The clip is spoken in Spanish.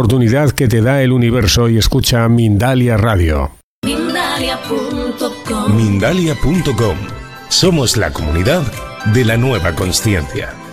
oportunidad que te da el universo y escucha Mindalia Radio. Mindalia.com. Somos la comunidad de la nueva consciencia.